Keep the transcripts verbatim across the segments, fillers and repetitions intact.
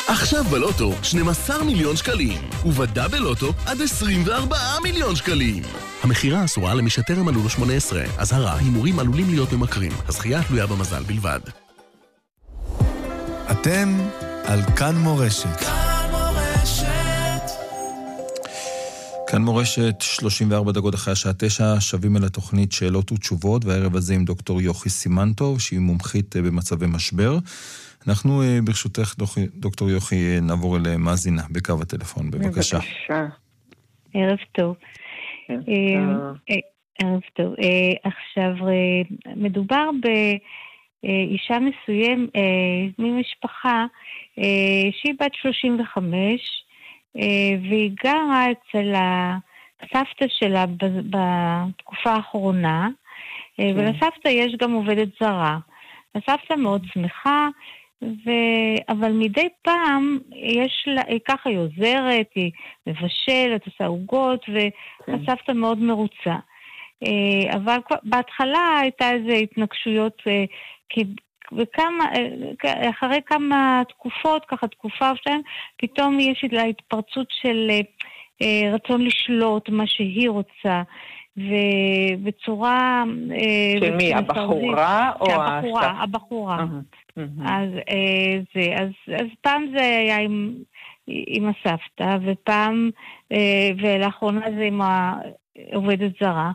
עכשיו בלוטו שנים עשר מיליון שקלים, ובדאבל לוטו עד עשרים וארבעה מיליון שקלים. המחירה אסורה למי שטרם מלאו לו שמונה עשרה. אזהרה, הימורים עלולים להיות ממכרים. הזכייה תלויה במזל בלבד. אתם על כאן מורשת. כאן מורשת. כאן מורשת, שלושים וארבע דקות אחרי השעה תשע, שווים אל התוכנית שאלות ותשובות, והערב הזה עם דוקטור יוכי סימנטוב, שהיא מומחית במצבי משבר. אנחנו ברשותך, דוקטור יוכי, נעבור אל מאזינה בקו הטלפון, בבקשה. בבקשה. ערב טוב. ערב טוב. ערב טוב. עכשיו, מדובר באישה מסוים, ממשפחה, שהיא בת שלושים וחמש, והיא גרה אצל הסבתא שלה בתקופה האחרונה, ולסבתא יש גם עובדת זרה. הסבתא מאוד שמחה, ו... אבל מדי פעם יש לה, היא ככה היא עוזרת, היא מבשלת, עושה עוגות, והסבתא מאוד מרוצה. אבל בהתחלה הייתה איזו התנגשויות, כי וכמה, אחרי כמה תקופות, ככה תקופה או שתיים, פתאום יש לה התפרצות של רצון לשלוט מה שהיא רוצה, ובצורה... של מי? הבחורה או הבחורה? הבחורה. אז זה, אז אז פעם זה היה עם עם הסבתא, ופעם, ולאחרונה זה עם העובדת זרה.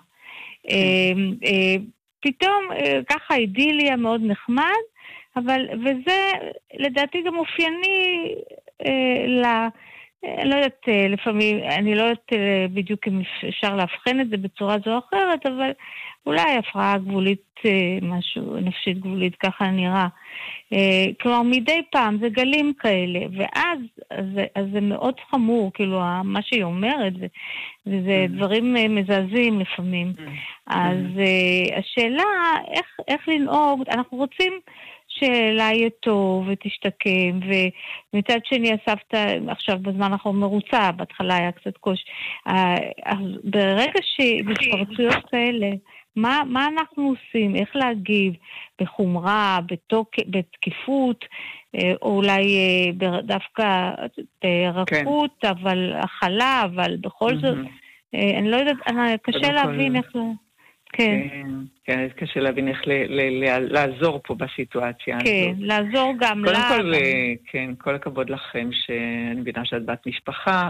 פתאום ככה אידיליה מאוד נחמד, אבל, וזה לדעתי גם אופייני ל... אני לא יודעת, לפעמים, אני לא יודעת בדיוק אם אפשר להבחן את זה בצורה זו או אחרת, אבל אולי הפרעה גבולית, משהו נפשית גבולית, ככה נראה. כלומר, מדי פעם זה גלים כאלה, ואז אז, אז זה מאוד חמור, כאילו, מה שהיא אומרת, זה, וזה דברים מזעזעים לפעמים. אז השאלה, איך, איך לנהוג, אנחנו רוצים... שאלה יהיה טוב ותשתקם, ומצד שני הסבתא עכשיו בזמן האחרון מרוצה, בהתחלה היה קצת קוש. אז ברגע שבהתפרצויות כאלה, מה, מה אנחנו עושים? איך להגיב? בחומרה, בתוק, בתקיפות, או אולי דווקא ברכות, כן. אבל החלה, אבל בכל זאת, אני לא יודעת, קשה להבין איך... כן. כן, אז קשה להבין איך לעזור פה בסיטואציה הזאת. כן, לעזור גם לה. קודם כל, כן, כל הכבוד לכם שאני מבינה שאת בת משפחה,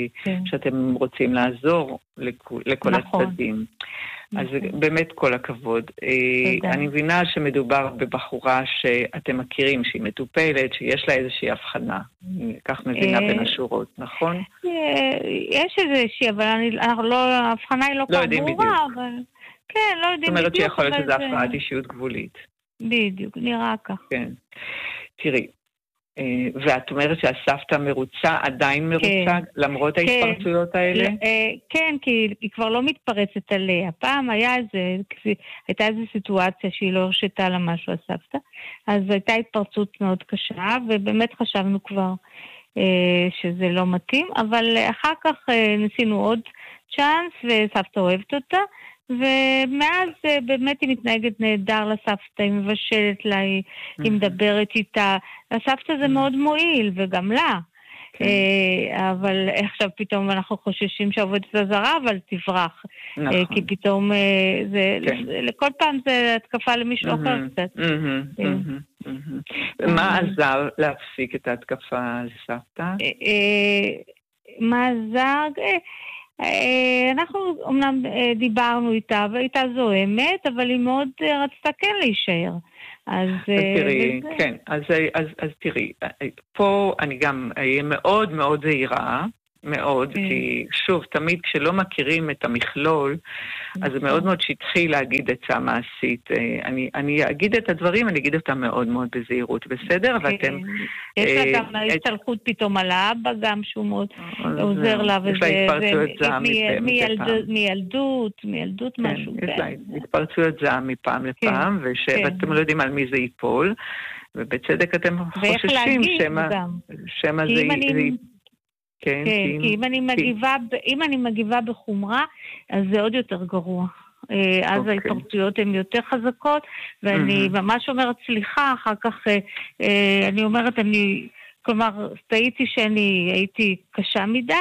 שאתם רוצים לעזור לכל הצדדים. אז באמת כל הכבוד. אני מבינה שמדובר בבחורה שאתם מכירים, שהיא מטופלת, שיש לה איזושהי הבחנה. כך מבינה בין השורות, נכון? יש איזושהי, אבל ההבחנה היא לא כך ברורה, אבל... כן, לא יודעים בדיוק. זאת אומרת שיכול להיות שזה הפרעת אישיות גבולית. בדיוק, נראה כך. כן. תראי, ואת אומרת שהסבתא מרוצה, עדיין מרוצה, למרות ההתפרצויות האלה? כן, כי היא כבר לא מתפרצת עליה. פעם היה איזה, הייתה איזו סיטואציה שהיא לא הרשתה לה משהו הסבתא, אז הייתה התפרצות מאוד קשה, ובאמת חשבנו כבר שזה לא מתאים, אבל אחר כך ניסינו עוד צ'אנס, וסבתא אוהבת אותה, ומאז באמת היא מתנהגת נהדר לסבתא, היא מבשלת לה, היא מדברת איתה. לסבתא זה מאוד מועיל, וגם לה. אבל עכשיו פתאום אנחנו חוששים שהעובדת הזרה, אבל תברח. כי פתאום לכל פעם זה התקפה למישהו אחר קצת. מה עזר להפסיק את ההתקפה לסבתא? מה עזר? אנחנו אומנם דיברנו איתה, והייתה זוהמת, אבל היא מאוד רצתה כן להישאר. אז תראי, כן, אז, אז, אז תראי, פה אני גם אהיה מאוד מאוד זהירה, מאוד, כי שוב, תמיד כשלא מכירים את המכלול, אז זה מאוד מאוד שטחי להגיד עצה מעשית. אני, אני אגיד את הדברים, אני אגיד אותם מאוד מאוד בזהירות, בסדר? ואתם... יש לה גם הסתלחות פתאום על האבא, גם שהוא מאוד עוזר לה, וזה... יש לה התפרצויות זעם מילדות, מילדות משהו. יש לה התפרצויות זעם מפעם לפעם, ואתם לא יודעים על מי זה ייפול, ובצדק אתם חוששים שמה זה... כן, כי אם אני מגיבה, אם אני מגיבה בחומרה, אז זה עוד יותר גרוע. אז ההתפרצויות הן יותר חזקות, ואני ממש אומרת סליחה, אחר כך אני אומרת, אני כלומר, טעיתי שאני הייתי קשה מדי,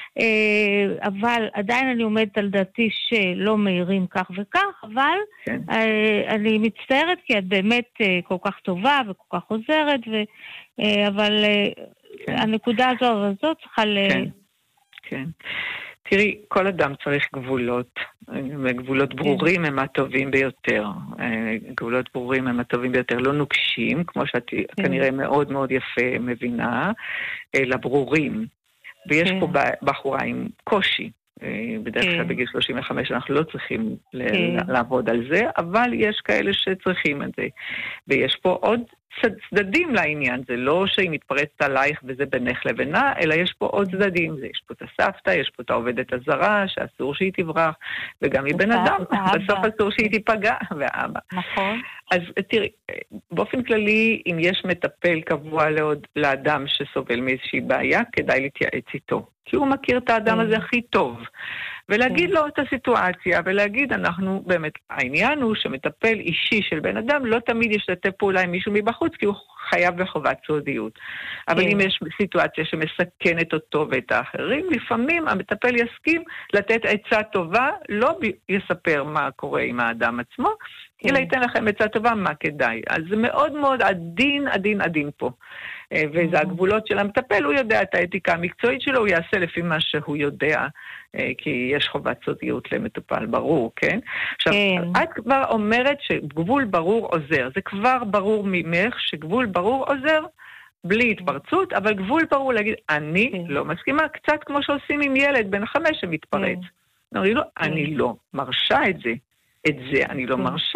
אבל עדיין אני עומדת על דעתי שלא מהירים כך וכך, אבל כן. אני מצטערת כי את באמת כל כך טובה וכל כך עוזרת, ו... אבל כן. הנקודה הזו והזו צריכה ל... כן, כן. תראי, כל אדם צריך גבולות, גבולות ברורים הם הטובים ביותר, גבולות ברורים הם הטובים ביותר, לא נוקשים, כמו שאת כנראה מאוד מאוד יפה מבינה, אלא ברורים, ויש פה בחורה עם קושי, בדרך כלל בגיל שלושים וחמש אנחנו לא צריכים לעבוד על זה, אבל יש כאלה שצריכים את זה, ויש פה עוד צדדים לעניין, זה לא שהיא מתפרצת עלייך וזה בינך לבינה, אלא יש פה עוד צדדים, יש פה את הסבתא, יש פה את העובדת הזרה, שאסור שהיא תברח, וגם היא בן אדם, בסוף אסור שהיא תיפגע, ואבא. נכון. אז תראי, באופן כללי, אם יש מטפל קבוע לעוד, לאדם שסובל מאיזושהי בעיה, כדאי להתייעץ איתו, כי הוא מכיר את האדם הזה הכי טוב. ולהגיד לו את הסיטואציה, ולהגיד, אנחנו באמת, העניין הוא שמטפל אישי של בן אדם, לא תמיד ישתף פעולה עם מישהו מבחוץ, כי הוא חייב בחובת סודיות. אבל אם יש סיטואציה שמסכנת אותו ואת האחרים, לפעמים המטפל יסכים לתת עצה טובה, לא יספר מה קורה עם האדם עצמו, אלא ייתן לכם עצה טובה מה כדאי. אז זה מאוד מאוד עדין, עדין, עדין פה. וזה הגבולות של המטפל, הוא יודע את האתיקה המקצועית שלו, הוא יעשה לפי מה שהוא יודע, כי יש חובת סודיות למטופל, ברור, כן? עכשיו, את כבר אומרת שגבול ברור עוזר, זה כבר ברור ממך שגבול ברור עוזר, בלי התפרצות, אבל גבול ברור להגיד, אני לא מסכימה, קצת כמו שעושים עם ילד בן חמש שמתפרץ. אני לא מרשה את זה, את זה אני לא מרשה.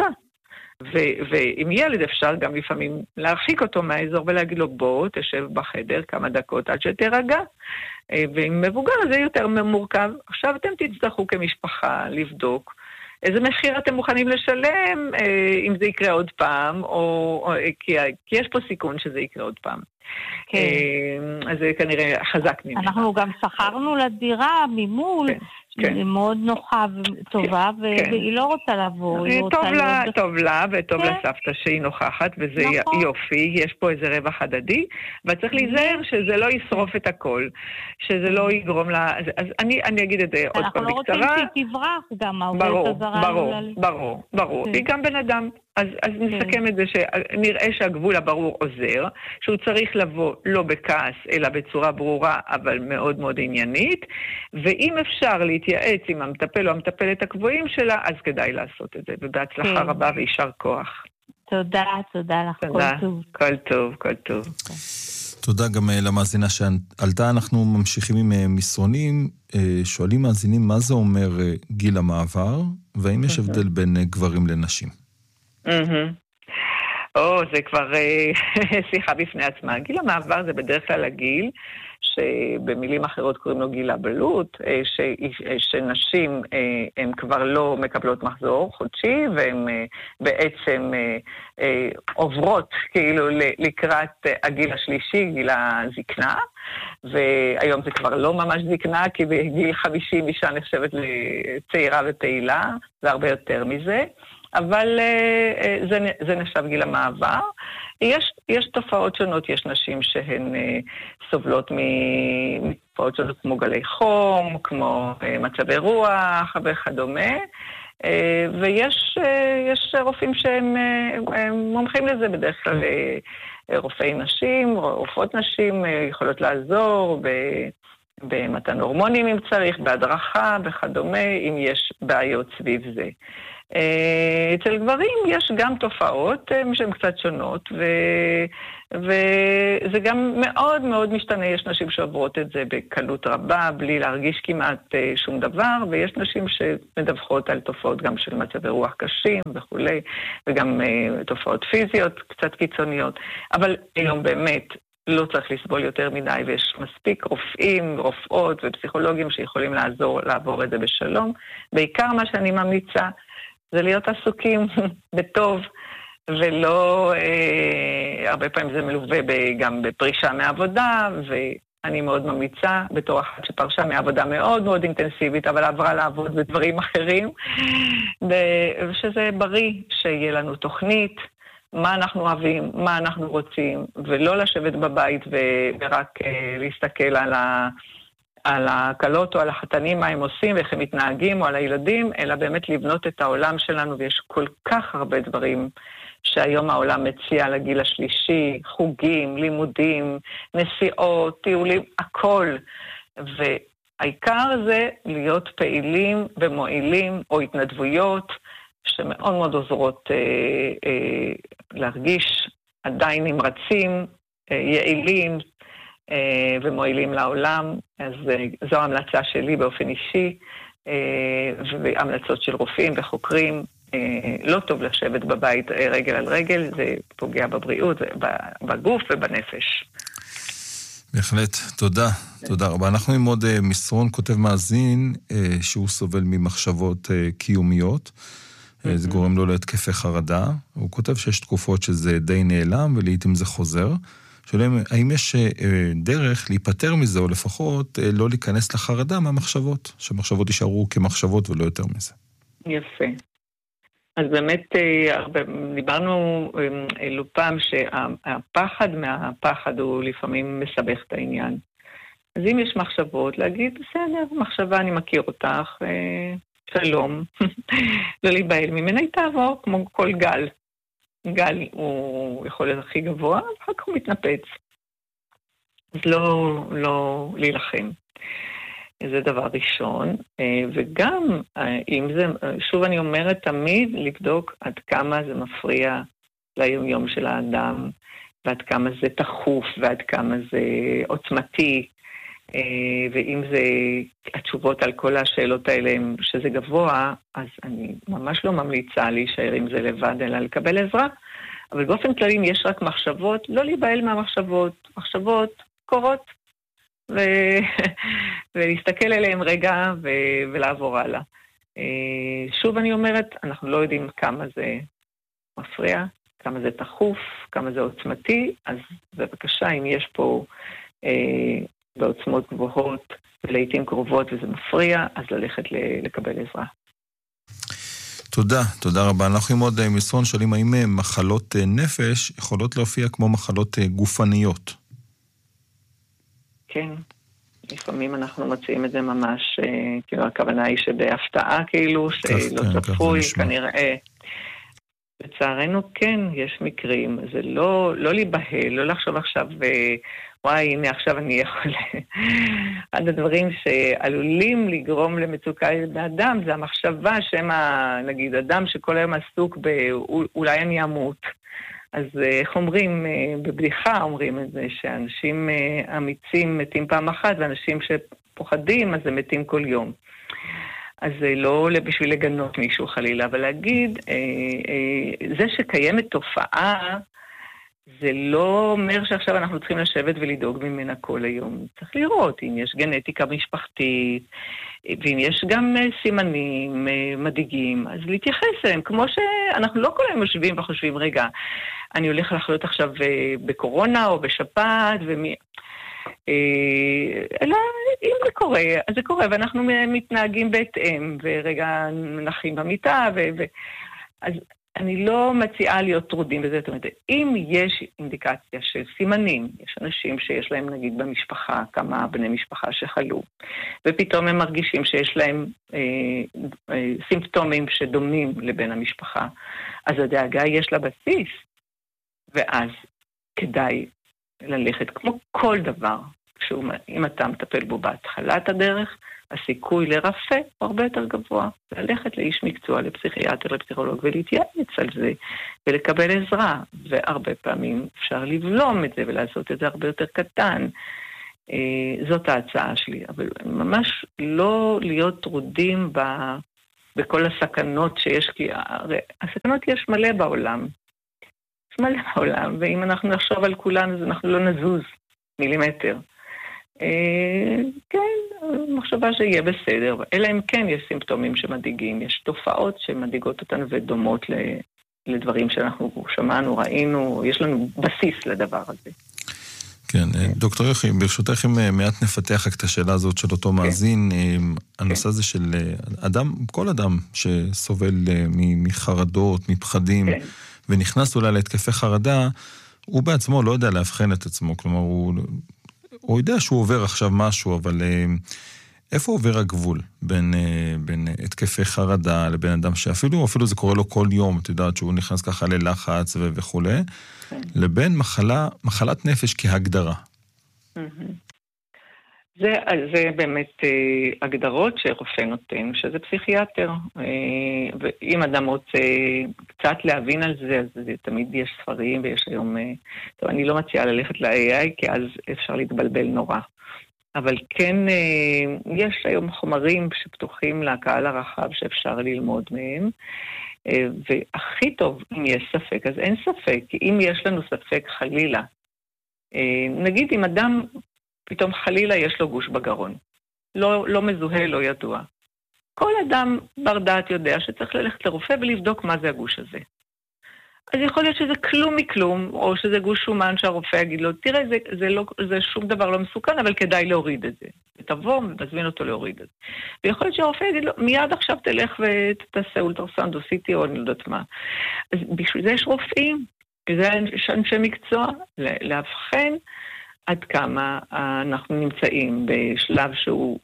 ועם ילד אפשר גם לפעמים להרחיק אותו מהאזור ולהגיד לו בוא תשב בחדר כמה דקות עד שתרגע, ועם מבוגר זה יותר מורכב. עכשיו אתם תצטרכו כמשפחה לבדוק איזה מחיר אתם מוכנים לשלם אם זה יקרה עוד פעם, או, או, כי, כי יש פה סיכון שזה יקרה עוד פעם. כן. אז זה כנראה חזק ממך. אנחנו גם שכרנו לדירה ממול, כן. היא מאוד נוחה וטובה, והיא לא רוצה לעבור. טוב לה, וטוב לסבתא שהיא נוכחת, וזה יופי, יש פה איזה רווח הדדי, וצריך להיזהר שזה לא ישרוף את הכל, שזה לא יגרום לה... אז אני אגיד את זה עוד פעם בקצרה. אנחנו לא רוצים שהיא תברח גם, העובדת הזרה. ברור, ברור, ברור. היא גם בן אדם. אז, אז נסכם את זה שנראה שהגבול הברור עוזר, שהוא צריך לבוא לא בכעס, אלא בצורה ברורה, אבל מאוד מאוד עניינית, ואם אפשר להתייעץ עם המטפל או המטפלת הקבועים שלה, אז כדאי לעשות את זה, ובהצלחה כן. רבה וישר כוח. תודה, תודה לך, תודה, כל טוב. כל טוב, כל טוב. תודה גם למאזינה שעלתה, אנחנו ממשיכים עם מסרונים, שואלים מאזינים מה זה אומר גיל המעבר, והאם יש הבדל בין גברים לנשים. או, זה כבר שיחה בפני עצמה. גיל המעבר זה בדרך כלל הגיל שבמילים אחרות קוראים לו גיל הבלות, שנשים הן כבר לא מקבלות מחזור חודשי, והן בעצם עוברות כאילו לקראת הגיל השלישי, גיל הזקנה, והיום זה כבר לא ממש זקנה, כי בגיל חמישים אישה נחשבת לצעירה ופעילה, זה הרבה יותר מזה. אבל זה, זה נחשב גיל המעבר. יש, יש תופעות שונות, יש נשים שהן סובלות מתופעות שונות כמו גלי חום, כמו מצבי רוח וכדומה, ויש יש רופאים שהם מומחים לזה, בדרך כלל רופאי נשים, רופאות נשים יכולות לעזור במתן הורמונים אם צריך, בהדרכה וכדומה, אם יש בעיות סביב זה. אצל גברים יש גם תופעות שהן קצת שונות, ו... וזה גם מאוד מאוד משתנה. יש נשים שעוברות את זה בקלות רבה, בלי להרגיש כמעט שום דבר, ויש נשים שמדווחות על תופעות גם של מצבי רוח קשים וכולי, וגם תופעות פיזיות קצת קיצוניות. אבל היום באמת לא צריך לסבול יותר מדי, ויש מספיק רופאים, רופאות ופסיכולוגים שיכולים לעזור לעבור את זה בשלום. בעיקר מה שאני ממליצה, זה להיות עסוקים בטוב, ולא, אה, הרבה פעמים זה מלווה גם בפרישה מעבודה, ואני מאוד ממליצה בתור אחת שפרשה מעבודה מאוד מאוד אינטנסיבית, אבל עברה לעבוד בדברים אחרים, ושזה בריא שיהיה לנו תוכנית, מה אנחנו אוהבים, מה אנחנו רוצים, ולא לשבת בבית ורק להסתכל על ה... על הקלות או על החתנים, מה הם עושים ואיך הם מתנהגים, או על הילדים, אלא באמת לבנות את העולם שלנו, ויש כל כך הרבה דברים שהיום העולם מציע לגיל השלישי, חוגים, לימודים, נסיעות, טיולים, הכל. והעיקר זה להיות פעילים ומועילים, או התנדבויות, שמאוד מאוד עוזרות אה, אה, להרגיש עדיין נמרצים, אה, יעילים, ומועילים לעולם. אז זו ההמלצה שלי באופן אישי, והמלצות של רופאים וחוקרים. לא טוב לשבת בבית רגל על רגל, זה פוגע בבריאות, בגוף ובנפש. בהחלט, תודה, תודה רבה. אנחנו עם עוד מסרון, כותב מאזין שהוא סובל ממחשבות קיומיות, זה גורם לו להתקפי חרדה. הוא כותב שיש תקופות שזה די נעלם ולעיתים זה חוזר. שואלים, האם יש דרך להיפטר מזה, או לפחות לא להיכנס לחרדה מהמחשבות, שהמחשבות יישארו כמחשבות ולא יותר מזה? יפה. אז באמת, דיברנו אלו פעם שהפחד מהפחד הוא לפעמים מסבך את העניין. אז אם יש מחשבות, להגיד, בסדר, מחשבה, אני מכיר אותך, שלום, לא להיבהל ממנה, היא תעבור כמו כל גל. גל הוא יכול להיות הכי גבוה, אחר כך הוא מתנפץ. אז לא, לא להילחם. זה דבר ראשון. וגם, אם זה, שוב אני אומרת, תמיד לבדוק עד כמה זה מפריע ליום-יום של האדם, ועד כמה זה תחוף, ועד כמה זה עוצמתי, ואם זה התשובות על כל השאלות האלה שזה גבוה, אז אני ממש לא ממליצה להישאר עם זה לבד, אלא לקבל עזרה. אבל באופן כללי, אם יש רק מחשבות, לא להיבהל מהמחשבות. מחשבות קורות, ו... ולהסתכל עליהם רגע ו... ולעבור הלאה. שוב אני אומרת, אנחנו לא יודעים כמה זה מפריע, כמה זה תחוף, כמה זה עוצמתי, אז בבקשה, אם יש פה בעוצמות גבוהות ולעיתים קרובות וזה מפריע, אז ללכת לקבל עזרה. תודה, תודה רבה. אנחנו עם עוד מסרון שואלים, האם מחלות נפש יכולות להופיע כמו מחלות גופניות? כן, לפעמים אנחנו מציעים את זה ממש, כאילו הכוונה היא שבהפתעה כאילו, שלא צפוי, כנראה. לצערנו כן, יש מקרים, זה לא, לא להיבהל, לא לחשוב עכשיו, וואי, הנה עכשיו אני יכול... אחד הדברים שעלולים לגרום למצוקה באדם, זה המחשבה שמה, נגיד, אדם שכל היום עסוק באולי אני אמות. אז איך אומרים, בבדיחה אומרים את זה, שאנשים אמיצים מתים פעם אחת, ואנשים שפוחדים, אז הם מתים כל יום. אז זה לא בשביל לגנות מישהו חלילה, אבל להגיד, אה, אה, זה שקיימת תופעה, זה לא אומר שעכשיו אנחנו צריכים לשבת ולדאוג ממנה כל היום. צריך לראות אם יש גנטיקה משפחתית, ואם יש גם סימנים מדאיגים, אז להתייחס אליהם, כמו שאנחנו לא כל היום יושבים וחושבים, רגע, אני הולך לחלות עכשיו בקורונה או בשפעת, ומי... אלא אם זה קורה, אז זה קורה, ואנחנו מתנהגים בהתאם, ורגע נחים במיטה, ו... ו... אז אני לא מציעה להיות טרודים בזה, זאת אומרת, אם יש אינדיקציה של סימנים, יש אנשים שיש להם נגיד במשפחה, כמה בני משפחה שחלו, ופתאום הם מרגישים שיש להם אה, אה, סימפטומים שדומים לבן המשפחה, אז הדאגה יש לה בסיס, ואז כדאי ללכת כמו כל דבר, אם אתה מטפל בו בהתחלת הדרך, הסיכוי לרפא הוא הרבה יותר גבוה. ללכת לאיש מקצוע, לפסיכיאטר, לפסיכולוג, ולהתייעץ על זה, ולקבל עזרה. והרבה פעמים אפשר לבלום את זה, ולעשות את זה הרבה יותר קטן. זאת ההצעה שלי. אבל ממש לא להיות טרודים ב... בכל הסכנות שיש, כי הרי הסכנות יש מלא בעולם. יש מלא בעולם, ואם אנחנו נחשוב על כולן, אז אנחנו לא נזוז מילימטר. כן, מחשבה שיהיה בסדר, אלא אם כן יש סימפטומים שמדאיגים, יש תופעות שמדאיגות אותנו ודומות לדברים שאנחנו שמענו, ראינו, יש לנו בסיס לדבר הזה. כן, דוקטור יוכי, ברשותך אם מעט נפתח את השאלה הזאת של אותו מאזין, הנושא הזה של אדם, כל אדם שסובל מחרדות, מפחדים, ונכנס אולי להתקפי חרדה, הוא בעצמו לא יודע להבחן את עצמו, כלומר, הוא, הוא יודע שהוא עובר עכשיו משהו, אבל איפה עובר הגבול בין, בין התקפי חרדה לבין אדם שאפילו, אפילו זה קורה לו כל יום, את יודעת שהוא נכנס ככה ללחץ ו- וכו', לבין מחלה, מחלת נפש כהגדרה. זה, זה באמת אה, הגדרות שרופא נותן, שזה פסיכיאטר. אה, ואם אדם רוצה קצת להבין על זה, אז זה, תמיד יש ספרים ויש היום... אה, טוב, אני לא מציעה ללכת ל-איי איי, כי אז אפשר להתבלבל נורא. אבל כן, אה, יש היום חומרים שפתוחים לקהל הרחב שאפשר ללמוד מהם. אה, והכי טוב, אם יש ספק, אז אין ספק. כי אם יש לנו ספק חלילה, אה, נגיד אם אדם... פתאום חלילה יש לו גוש בגרון. לא, לא מזוהה, לא ידוע. כל אדם בר דעת יודע שצריך ללכת לרופא ולבדוק מה זה הגוש הזה. אז יכול להיות שזה כלום מכלום, או שזה גוש שומן שהרופא יגיד לו, תראה, זה, זה, לא, זה שום דבר לא מסוכן, אבל כדאי להוריד את זה. ותבוא ותזמין אותו להוריד את זה. ויכול להיות שהרופא יגיד לו, מיד עכשיו תלך ותעשה אולטרסאונד או סיטי או אני לא יודעת מה. אז בשביל זה יש רופאים, וזה יש אנשי מקצוע, להבחן, עד כמה אנחנו נמצאים בשלב שהוא,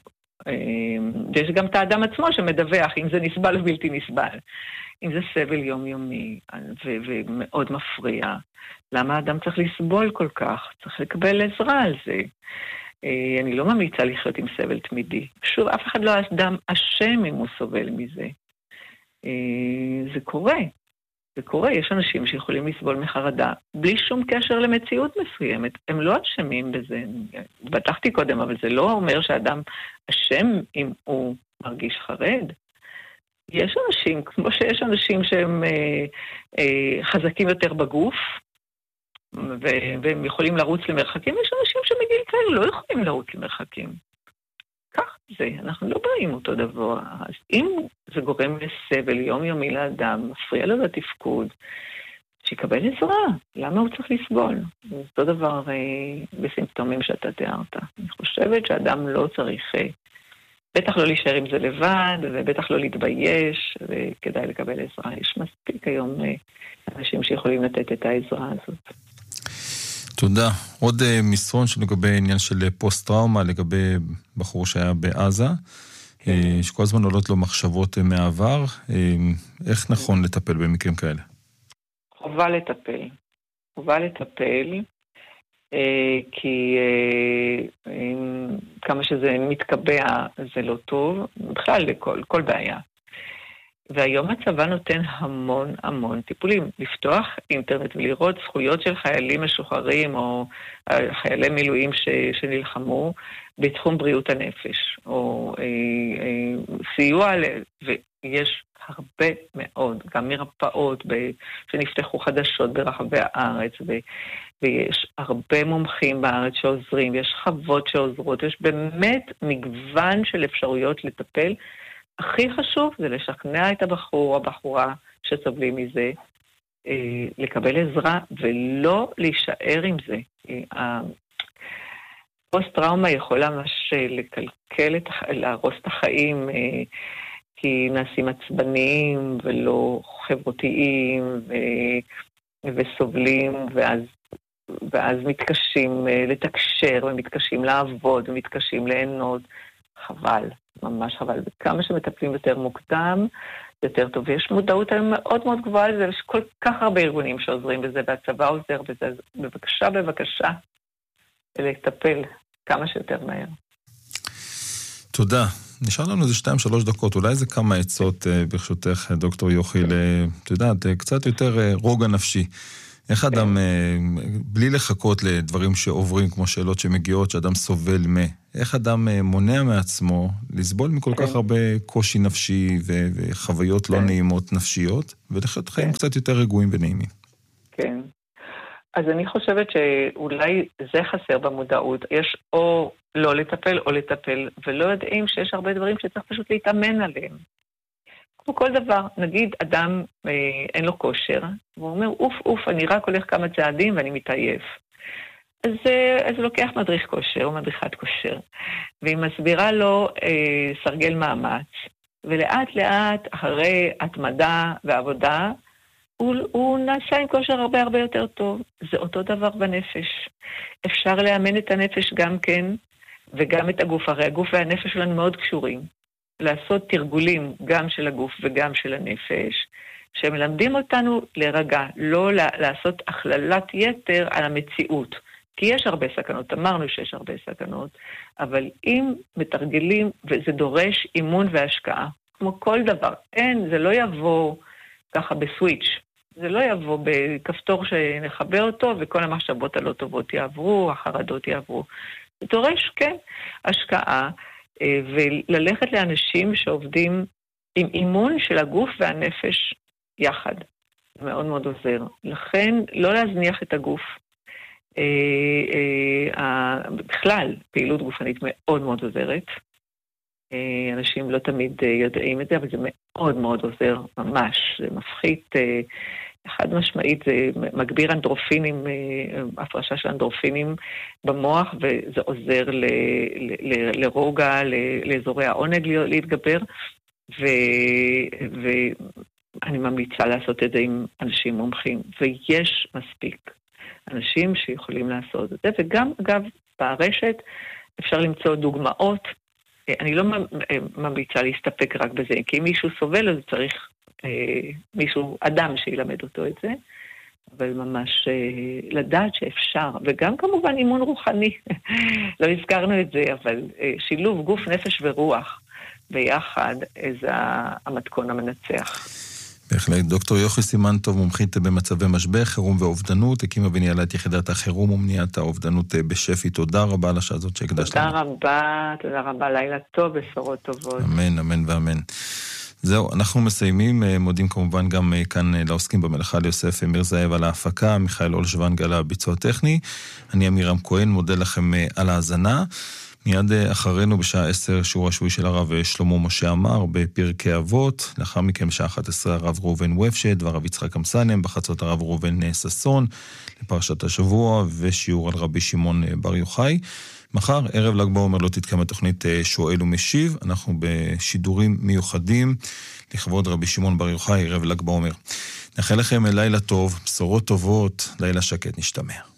יש גם את האדם עצמו שמדווח אם זה נסבל או בלתי נסבל, אם זה סבל יומיומי ו- ומאוד מפריע. למה האדם צריך לסבול כל כך? צריך לקבל עזרה על זה. אני לא ממליצה לחיות עם סבל תמידי. שוב, אף אחד לא אדם אשם אם הוא סובל מזה. זה קורה. זה קורה, יש אנשים שיכולים לסבול מחרדה, בלי שום קשר למציאות מסוימת. הם לא אשמים בזה. בטחתי קודם, אבל זה לא אומר שאדם אשם אם הוא מרגיש חרד. יש אנשים, כמו שיש אנשים שהם אה, אה, חזקים יותר בגוף, ו- והם יכולים לרוץ למרחקים, יש אנשים שמגיל כאלה לא יכולים לרוץ למרחקים. כך זה, אנחנו לא באים אותו דבר. אז אם זה גורם לסבל יומיומי לאדם, מפריע לו לתפקוד, שיקבל עזרה. למה הוא צריך לסבול? זה אותו דבר אה, בסימפטומים שאתה תיארת. אני חושבת שאדם לא צריך, אה, בטח לא להישאר עם זה לבד, ובטח לא להתבייש, וכדאי לקבל עזרה. יש מספיק היום אה, אנשים שיכולים לתת את העזרה הזאת. תודה. עוד uh, מסרון שלגבי עניין של פוסט-טראומה, לגבי בחור שהיה בעזה, uh, שכל הזמן עולות לו מחשבות uh, מעבר. Uh, איך נכון לטפל במקרים כאלה? חובה לטפל. חובה לטפל, uh, כי uh, um, כמה שזה מתקבע זה לא טוב, בכלל לכל כל בעיה. והיום הצבא נותן המון המון טיפולים. לפתוח אינטרנט ולראות זכויות של חיילים משוחררים או חיילי מילואים ש, שנלחמו בתחום בריאות הנפש, או אה, אה, סיוע, ויש הרבה מאוד, גם מרפאות ב, שנפתחו חדשות ברחבי הארץ, ו, ויש הרבה מומחים בארץ שעוזרים, יש חוות שעוזרות, יש באמת מגוון של אפשרויות לטפל. הכי חשוב זה לשכנע את הבחור או הבחורה שסובלים מזה, אה, לקבל עזרה ולא להישאר עם זה. הפוסט-טראומה יכולה ממש לקלקל, את, להרוס את החיים, אה, כי נעשים עצבניים ולא חברותיים ו, וסובלים, ואז, ואז מתקשים לתקשר ומתקשים לעבוד ומתקשים ליהנות. חבל. ממש חבל. וכמה שמטפלים יותר מוקדם, יותר טוב. ויש מודעות היום מאוד מאוד גבוהה לזה, ויש כל כך הרבה ארגונים שעוזרים בזה, והצבא עוזר בזה. אז בבקשה, בבקשה, לטפל כמה שיותר מהר. תודה. נשאר לנו איזה שתיים, שלוש דקות. אולי זה כמה עצות, ברשותך, דוקטור יוכי, את יודעת, קצת יותר רוגע נפשי. איך אדם, בלי לחכות לדברים שעוברים, כמו שאלות שמגיעות, שאדם סובל מה, איך אדם מונע מעצמו לסבול מכל כך הרבה קושי נפשי וחוויות לא נעימות נפשיות, ולחיות חיים קצת יותר רגועים ונעימים? כן. אז אני חושבת שאולי זה חסר במודעות. יש או לא לטפל או לטפל, ולא יודעים שיש הרבה דברים שצריך פשוט להתאמן עליהם. כמו כל דבר, נגיד אדם אה, אין לו כושר, והוא אומר, אוף, אוף, אני רק הולך כמה צעדים ואני מתעייף. אז, אה, אז הוא לוקח מדריך כושר או מדריכת כושר, והיא מסבירה לו אה, סרגל מאמץ, ולאט לאט אחרי התמדה ועבודה, הוא, הוא נעשה עם כושר הרבה הרבה יותר טוב. זה אותו דבר בנפש. אפשר לאמן את הנפש גם כן, וגם את הגוף. הרי הגוף והנפש שלנו מאוד קשורים. לעשות תרגולים גם של הגוף וגם של הנפש, שמלמדים אותנו לרגע, לא לעשות הכללת יתר על המציאות. כי יש הרבה סכנות, אמרנו שיש הרבה סכנות, אבל אם מתרגלים, וזה דורש אימון והשקעה, כמו כל דבר, אין, זה לא יבוא ככה בסוויץ', זה לא יבוא בכפתור שנחבר אותו, וכל המחשבות הלא טובות יעברו, החרדות יעברו. זה דורש, כן, השקעה, וללכת לאנשים שעובדים עם אימון של הגוף והנפש יחד. זה מאוד מאוד עוזר. לכן, לא להזניח את הגוף. בכלל, פעילות גופנית מאוד מאוד עוזרת. אנשים לא תמיד יודעים את זה, אבל זה מאוד מאוד עוזר, ממש. זה מפחית, חד משמעית, זה מגביר אנדרופינים, הפרשה של אנדרופינים במוח, וזה עוזר ל, ל, ל, לרוגע, ל, לאזורי העונג להתגבר, ו, ואני ממליצה לעשות את זה עם אנשים מומחים, ויש מספיק אנשים שיכולים לעשות את זה, וגם, אגב, ברשת אפשר למצוא דוגמאות. אני לא ממליצה להסתפק רק בזה, כי אם מישהו סובל, אז צריך אה, מישהו, אדם שילמד אותו את זה, אבל ממש אה, לדעת שאפשר, וגם כמובן אימון רוחני, לא הזכרנו את זה, אבל אה, שילוב גוף, נפש ורוח ביחד, זה המתכון המנצח. בהחלט. דוקטור יוכי סימן-טוב, מומחית במצבי משבר, חירום ואובדנות, הקימה וניהלה את יחידת החירום ומניעת האובדנות בשפ"י. תודה רבה על השעה הזאת שהקדשת לנו. תודה רבה, תודה רבה, לילה טוב, בשורות טובות. אמן, אמן ואמן. זהו, אנחנו מסיימים, מודים כמובן גם כאן לעוסקים במלאכה, ליוסף מירזאב על ההפקה, מיכאל אולשוונג על הביצוע הטכני, אני אמירם כהן, מודה לכם על ההאזנה. מיד אחרינו בשעה עשר שיעור השבועי של הרב שלמה משה עמר בפרקי אבות, לאחר מכן בשעה אחת עשרה הרב ראובן וופשט והרב יצחק אמסלם, בחצות הרב ראובן ששון לפרשת השבוע ושיעור על רבי שמעון בר יוחאי. מחר ערב ל"ג בעומר לא תתקיים התוכנית שואל ומשיב, אנחנו בשידורים מיוחדים לכבוד רבי שמעון בר יוחאי ערב ל"ג בעומר. נאחל לכם לילה טוב, בשורות טובות, לילה שקט, נשתמע.